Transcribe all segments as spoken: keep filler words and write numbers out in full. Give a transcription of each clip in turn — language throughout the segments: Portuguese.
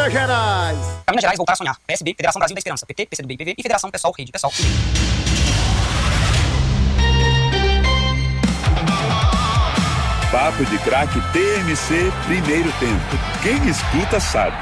Minas Gerais. Pra Minas Gerais voltar a sonhar. P S B, Federação Brasil da Esperança. P T, P C do B e P V e Federação Pessoal Rede. Pessoal. Papo de Craque T M C, primeiro tempo. Quem escuta sabe.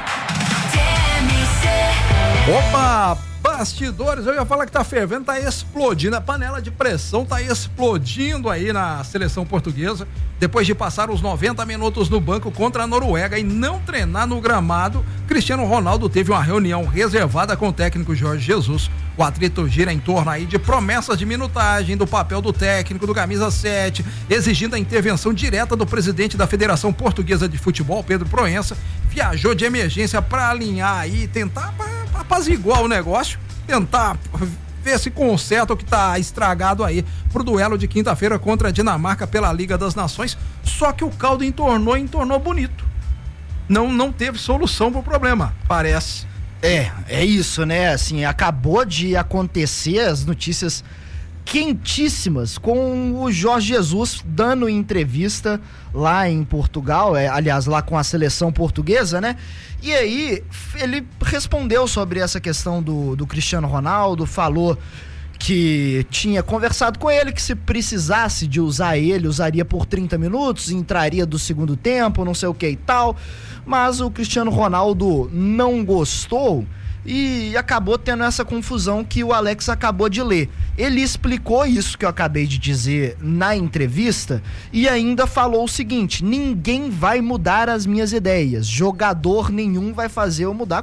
Opa, bastidores, eu ia falar que tá fervendo, tá explodindo, a panela de pressão tá explodindo aí na seleção portuguesa, depois de passar os noventa minutos no banco contra a Noruega e não treinar no gramado. Cristiano Ronaldo teve uma reunião reservada com o técnico Jorge Jesus. O atrito gira em torno aí de promessas de minutagem, do papel do técnico, do camisa sete, exigindo a intervenção direta do presidente da Federação Portuguesa de Futebol, Pedro Proença. Viajou de emergência para alinhar aí, tentar apaziguar o negócio, tentar ver se conserta o que tá estragado aí pro duelo de quinta-feira contra a Dinamarca pela Liga das Nações. Só que o caldo entornou e entornou bonito. Não, não teve solução pro problema, parece. É, é isso, né? Assim, acabou de acontecer as notícias quentíssimas com o Jorge Jesus dando entrevista lá em Portugal, é, aliás, lá com a seleção portuguesa, né? E aí, ele respondeu sobre essa questão do, do Cristiano Ronaldo, falou que tinha conversado com ele, que se precisasse de usar ele, usaria por trinta minutos, entraria do segundo tempo, não sei o que e tal, mas o Cristiano Ronaldo não gostou e acabou tendo essa confusão que o Alex acabou de ler. Ele explicou isso que eu acabei de dizer na entrevista e ainda falou o seguinte: ninguém vai mudar as minhas ideias, jogador nenhum vai fazer eu mudar,